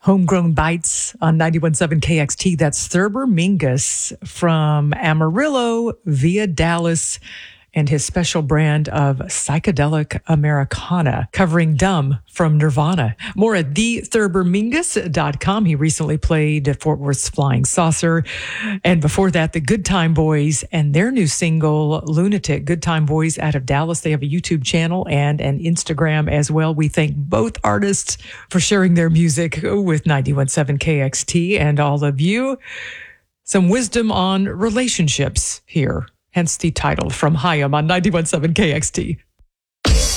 Homegrown Bites on 91.7 KXT. That's Thurber Mingus from Amarillo via Dallas and his special brand of psychedelic Americana, covering Dumb from Nirvana. More at thethurbermingus.com. He recently played at Fort Worth's Flying Saucer. And before that, the Good Time Boys and their new single, Lunatic. Good Time Boys out of Dallas. They have a YouTube channel and an Instagram as well. We thank both artists for sharing their music with 91.7 KXT and all of you. Some wisdom on relationships here. Hence the title from Chaim on 91.7 KXT.